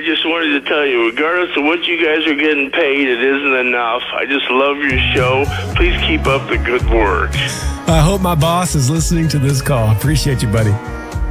just wanted to tell you, regardless of what you guys are getting paid, it isn't enough. I just love your show. Please keep up the good work. I hope my boss is listening to this call. Appreciate you, buddy.